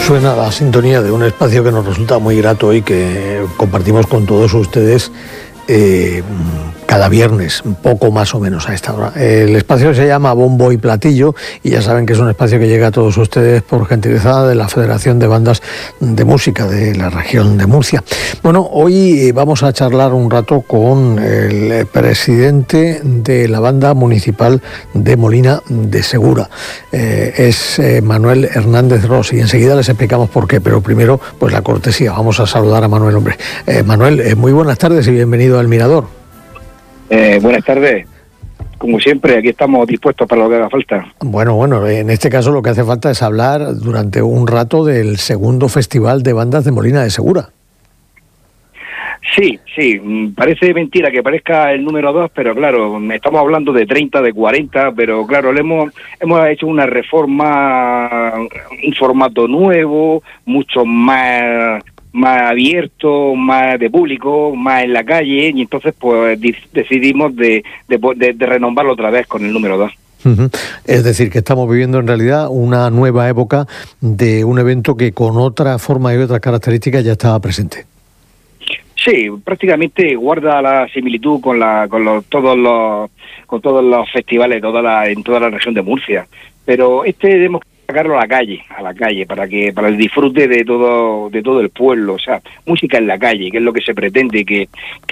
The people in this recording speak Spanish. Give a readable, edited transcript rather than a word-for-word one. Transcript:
Suena la sintonía de un espacio que nos resulta muy grato y que compartimos con todos ustedes cada viernes, un poco más o menos a esta hora. El espacio se llama Bombo y Platillo y ya saben que es un espacio que llega a todos ustedes por gentileza de la Federación de Bandas de Música de la región de Murcia. Bueno, hoy vamos a charlar un rato con el presidente de la Banda Municipal de Molina de Segura. Es Manuel Hernández Ros y enseguida les explicamos por qué, pero primero pues la cortesía. Vamos a saludar a Manuel, hombre. Manuel, muy buenas tardes y bienvenido al Mirador. Buenas tardes. Como siempre, aquí estamos dispuestos para lo que haga falta. Bueno, en este caso lo que hace falta es hablar durante un rato del segundo Festival de Bandas de Molina de Segura. Sí, parece mentira que parezca el número 2, pero claro, estamos hablando de 30, de 40, pero claro, hemos hecho una reforma, un formato nuevo, mucho más abierto, más de público, más en la calle, y entonces pues decidimos de renombrarlo otra vez con el número 2. Uh-huh. Es decir, que estamos viviendo en realidad una nueva época de un evento que con otra forma y otras características ya estaba presente. Sí, prácticamente guarda la similitud con todos los festivales en toda la región de Murcia, pero debemos sacarlo a la calle, para el disfrute de todo el pueblo, o sea, música en la calle, que es lo que se pretende, que